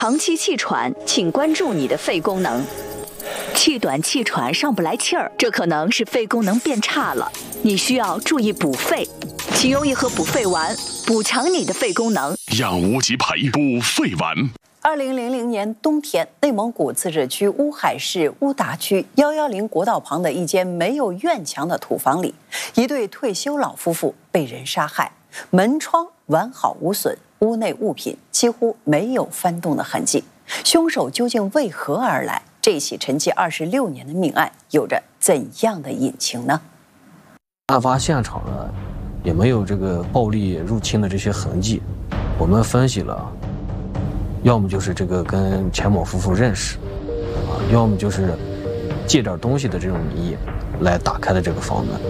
长期气喘，请关注你的肺功能。气短气喘上不来气儿，这可能是肺功能变差了，你需要注意补肺。请用一盒补肺丸，补强你的肺功能， 让无极赔补肺丸。 2000年冬天，内蒙古自治区乌海市乌达区110国道旁的一间没有院墙的土房里，一对退休老夫妇被人杀害，门窗完好无损，屋内物品几乎没有翻动的痕迹。凶手究竟为何而来？这起沉寂26年的命案有着怎样的隐情呢？ 案发现场呢，也没有这个暴力入侵的这些痕迹。我们分析了，要么就是这个跟钱某夫妇认识，要么就是借点东西的这种名义来打开的这个房门。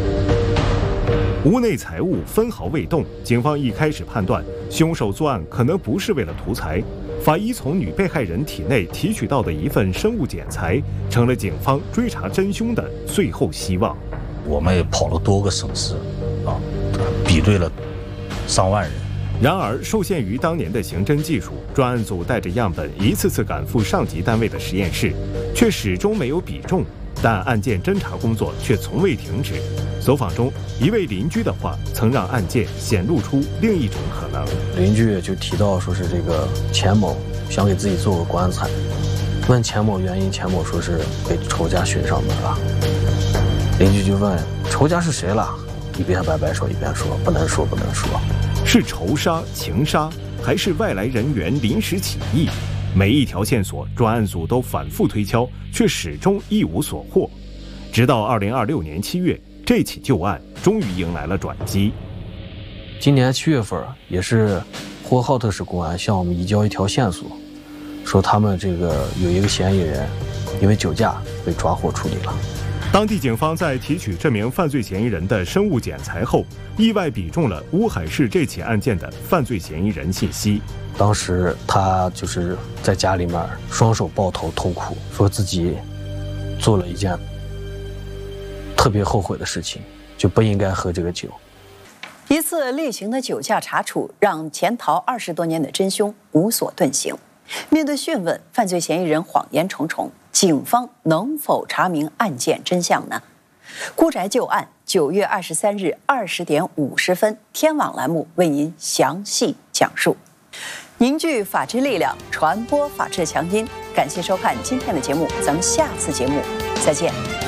屋内财物分毫未动，警方一开始判断凶手作案可能不是为了图财。法医从女被害人体内提取到的一份生物检材，成了警方追查真凶的最后希望。 我们也跑了多个省市，比对了上万人。 然而，受限于当年的刑侦技术，专案组带着样本一次次赶赴上级单位的实验室，却始终没有比中。但案件侦查工作却从未停止。走访中，一位邻居的话曾让案件显露出另一种可能。 邻居就提到说是这个钱某想给自己做个棺材，问钱某原因，钱某说是被仇家寻上门了。邻居就问仇家是谁了，一边摆手一边说不能说。 是仇杀、情杀，还是外来人员临时起意？每一条线索，专案组都反复推敲，却始终一无所获。直到2026年7月，这起旧案终于迎来了转机。 今年7月份，也是呼和浩特市公安向我们移交一条线索，说他们这个有一个嫌疑人因为酒驾被抓获处理了。 当地警方在提取这名犯罪嫌疑人的生物检材后，意外比中了乌海市这起案件的犯罪嫌疑人信息。 当时他就是在家里面双手抱头痛哭，说自己做了一件特别后悔的事情，就不应该喝这个酒。 一次例行的酒驾查处，让潜逃20多年的真凶无所遁形。面对讯问，犯罪嫌疑人谎言重重，警方能否查明案件真相呢？孤宅旧案，9月23日20点50分，天网栏目为您详细讲述。凝聚法治力量，传播法治强音。感谢收看今天的节目，咱们下次节目再见。